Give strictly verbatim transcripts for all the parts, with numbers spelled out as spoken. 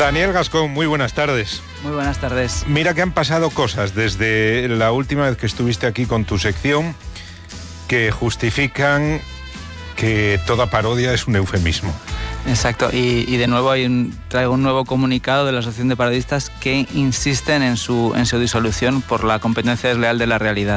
Daniel Gascón, muy buenas tardes. Muy buenas tardes. Mira que han pasado cosas desde la última vez que estuviste aquí con tu sección que justifican que toda parodia es un eufemismo. Exacto, y, y de nuevo hay un, traigo un nuevo comunicado de la Asociación de Parodistas que insisten en su, en su disolución por la competencia desleal de la realidad.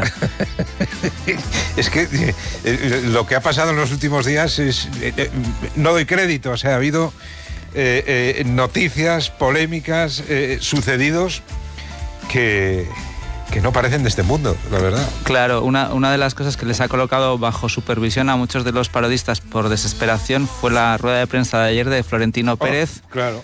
Es que eh, lo que ha pasado en los últimos días es... Eh, eh, no doy crédito, o sea, ha habido eh, eh, noticias, polémicas, eh, sucedidos que... que no parecen de este mundo, la verdad. Claro, una, una de las cosas que les ha colocado bajo supervisión a muchos de los parodistas por desesperación fue la rueda de prensa de ayer de Florentino Pérez. Oh, claro.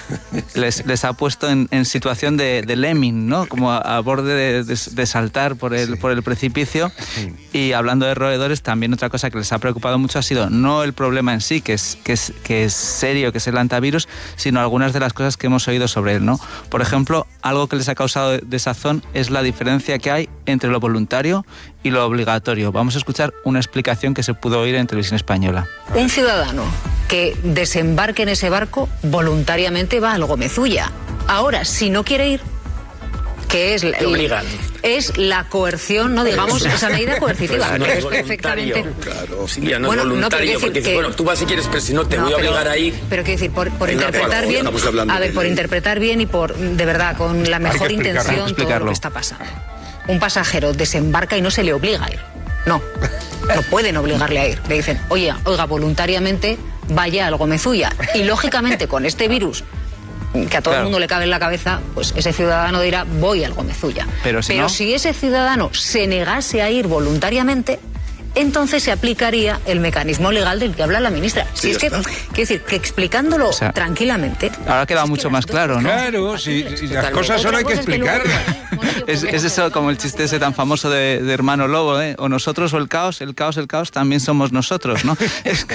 Les, les ha puesto en, en situación de, de lemming, ¿no? Como a, a borde de, de, de saltar por el, sí. por el precipicio. Sí. Y hablando de roedores, también otra cosa que les ha preocupado mucho ha sido no el problema en sí, que es, que es, que es serio, que es el antivirus, sino algunas de las cosas que hemos oído sobre él, ¿no? Por ejemplo, algo que les ha causado desazón es la diferencia que hay entre lo voluntario y lo obligatorio. Vamos a escuchar una explicación que se pudo oír en Televisión Española. Un ciudadano que desembarque en ese barco voluntariamente va al Gomezulla. Ahora, si no quiere ir, que es la, te obligan. Es la coerción, no digamos, esa medida coercitiva. Pero no es es perfectamente. Claro, Silvia, no bueno, es voluntario, no, porque que... bueno, tú vas si quieres, pero si no te no, voy a pero, obligar a ir. Pero quiero decir, por, por interpretar bien, a ver, por interpretar bien y por, de verdad, con la mejor intención todo lo que está pasando. Un pasajero desembarca y no se le obliga a ir. No, no pueden obligarle a ir. Le dicen, oye, oiga, voluntariamente vaya al Gomezulla. Y lógicamente con este virus, que a todo claro. el mundo le cabe en la cabeza, pues ese ciudadano dirá, voy al Gomezulla. Pero, si, Pero no... si ese ciudadano se negase a ir voluntariamente, entonces se aplicaría el mecanismo legal del que habla la ministra. Si sí, es que, quiero decir, que explicándolo o sea, tranquilamente... Ahora queda mucho más claro, ¿no? Claro, sí, sí, las cosas solo hay que explicarlas. Es, es eso como el chiste ese tan famoso de, de Hermano Lobo, ¿eh? O nosotros o el caos, el caos, el caos, también somos nosotros, ¿no? Es,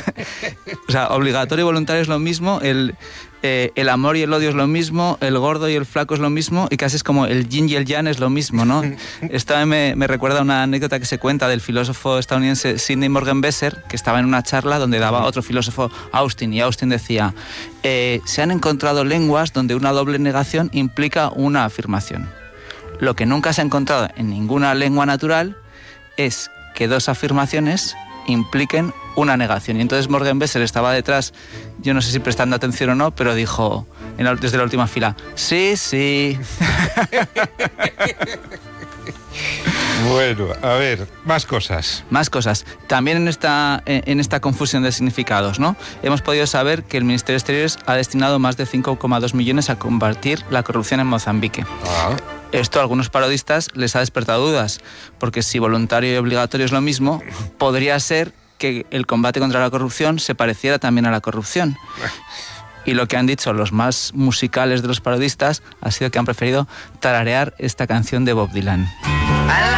o sea, obligatorio y voluntario es lo mismo, el... Eh, el amor y el odio es lo mismo, el gordo y el flaco es lo mismo, y casi es como el yin y el yang es lo mismo, ¿no? Esto me, me recuerda a una anécdota que se cuenta del filósofo estadounidense Sidney Morgan Besser, que estaba en una charla donde daba otro filósofo, Austin, y Austin decía, eh, se han encontrado lenguas donde una doble negación implica una afirmación. Lo que nunca se ha encontrado en ninguna lengua natural es que dos afirmaciones impliquen una negación. Y entonces Morgan Besser estaba detrás, yo no sé si prestando atención o no, pero dijo en la, desde la última fila, sí, sí. Bueno, a ver, más cosas. Más cosas. También en esta, en esta confusión de significados, ¿no? Hemos podido saber que el Ministerio de Exteriores ha destinado más de cinco coma dos millones a combatir la corrupción en Mozambique. Ah. Esto a algunos parodistas les ha despertado dudas, porque si voluntario y obligatorio es lo mismo, podría ser que el combate contra la corrupción se pareciera también a la corrupción. Y lo que han dicho los más musicales de los parodistas ha sido que han preferido tararear esta canción de Bob Dylan.